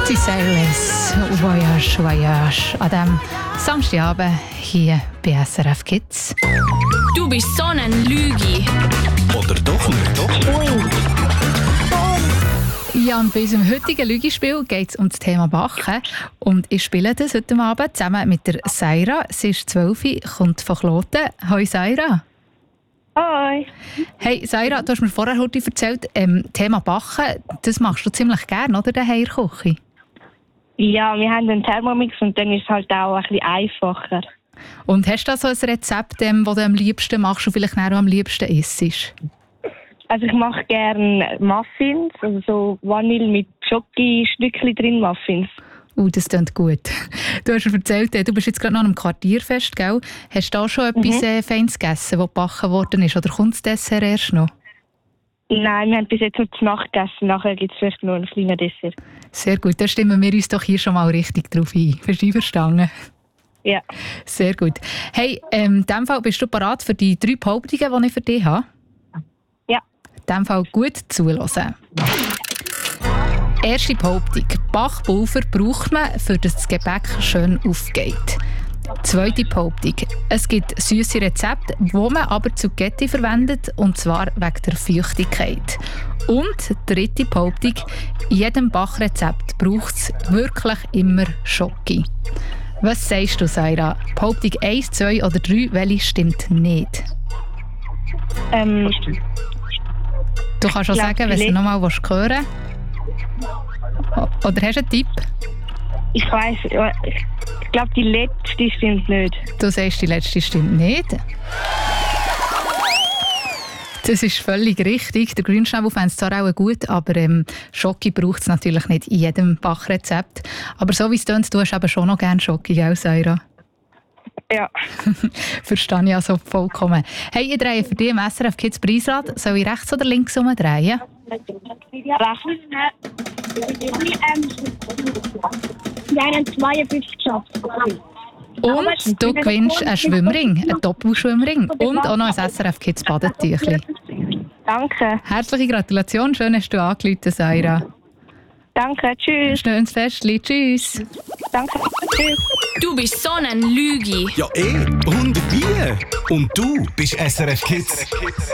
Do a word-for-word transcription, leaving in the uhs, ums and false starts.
Katy Sairless, Voyage, Voyage. An diesem Samstagabend hier bei S R F Kids. Du bist so ein Lügi. Oder doch nicht? Ja, und bei unserem heutigen Lügispiel geht es um das Thema Backen. Und ich spiele das heute Abend zusammen mit der Saira. Sie ist zwölf, kommt von Kloten. Hoi Saira. Hoi. Hey Saira, du hast mir vorher heute erzählt, ähm, Thema Backen, das machst du ziemlich gerne, oder, daheim in der Küche? Ja, wir haben einen Thermomix und dann ist es halt auch ein bisschen einfacher. Und hast du da so ein Rezept, ähm, das du am liebsten machst und vielleicht auch am liebsten isst? Also ich mache gerne Muffins, also so Vanille mit Schoki-Stückchen drin Muffins. Uh, das klingt gut. Du hast mir erzählt, du bist jetzt gerade noch am Quartierfest, gell? Hast du da schon Mhm. etwas äh, Feines gegessen, das gebacken worden ist? Oder kommt das Dessert erst noch? Nein, wir haben bis jetzt nur zu Nacht gegessen, nachher gibt es vielleicht noch ein kleines Dessert. Sehr gut, dann stimmen wir uns doch hier schon mal richtig drauf ein. Hast du verstanden? Ja. Sehr gut. Hey, ähm, in diesem Fall bist du bereit für die drei Behauptungen, die ich für dich habe? Ja. In diesem Fall gut zuhören. Erste Behauptung. Backpulver braucht man, für dass das Gebäck schön aufgeht. Zweite Behauptung. Es gibt süße Rezepte, die man aber Zucchetti verwendet, und zwar wegen der Feuchtigkeit. Und dritte Behauptung. In jedem Backrezept braucht es wirklich immer Schoki. Was sagst du, Saira? Behauptung eins, zwei oder drei, welche stimmt nicht? Ähm, Du kannst auch glaub, sagen, wenn du die noch mal hören willst. Oder hast du einen Tipp? ich weiss, ich glaube, die letzte stimmt nicht. Du sagst, die letzte stimmt nicht. Das ist völlig richtig. Der Grünschnabel fände es zwar auch gut, aber ähm, Schoki braucht es natürlich nicht in jedem Backrezept. Aber so wie es tönt, du hast eben schon noch gerne Schoki, gell, Saira? Ja. Verstehe ich also vollkommen. Hey, ich drehe für dich im S R F Kids Preisrad. Soll ich rechts oder links umdrehen? Rechts. Wir haben zweiundfünfzig geschafft. Und du gewinnst einen Schwimmring, einen Doppelschwimmring und auch noch ein S R F Kids Badetüchli. Danke. Herzliche Gratulation, schön hast du angerufen, Saira. Danke, tschüss. Schönes Festchen, tschüss. Danke, tschüss. Du bist so ein Lügi. Ja, eh. Und wie? Und du bist S R F Kids.